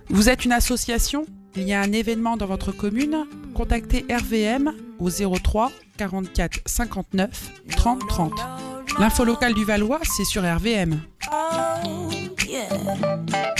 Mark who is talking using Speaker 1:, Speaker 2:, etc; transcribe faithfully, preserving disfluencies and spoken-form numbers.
Speaker 1: Vous êtes une association? Il y a un événement dans votre commune? Contactez R V M au zéro trois quarante-quatre cinquante-neuf trente trente. L'info locale du Valois, c'est sur R V M.
Speaker 2: Oh, yeah.